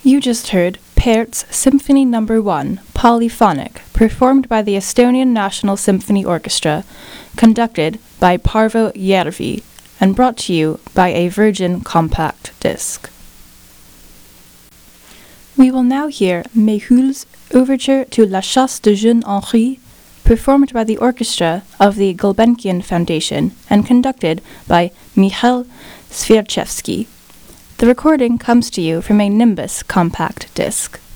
You just heard Pert's Symphony No. 1, Polyphonic, performed by the Estonian National Symphony Orchestra, conducted by Parvo Järvi, and brought to you by a Virgin compact disc. We will now hear Méhul's Overture to La Chasse de Jeune Henri, performed by the orchestra of the Gulbenkian Foundation and conducted by Michal Svierczewski. The recording comes to you from a Nimbus compact disc.